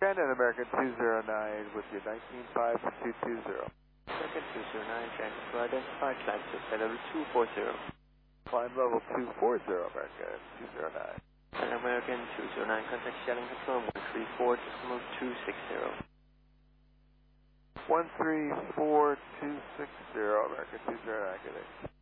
Skynet American 209 with you, 195-220. American 209, transfer identified, climb to flight level 240. Climb level 240, American 209. And American 209, contact Shelling confirm 134, decimal 260. 134-260, American 209, good day.